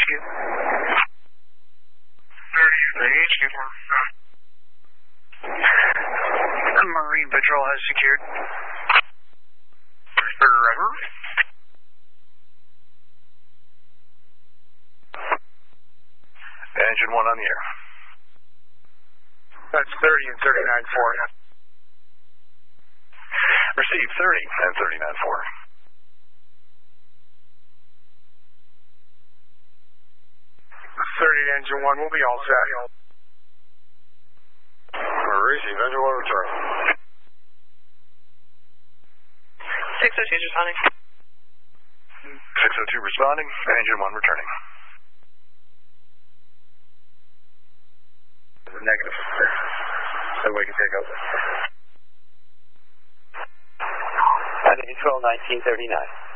30 HQ. Marine Patrol has secured. Forever. Engine 1 on the air. That's 30 and 39-4. Receive 30 and 39-4. Engine 1 will be all set. Receive engine 1 return. 602 responding. 602 responding, engine 1 returning. Negative. So we can take over. Control 1939.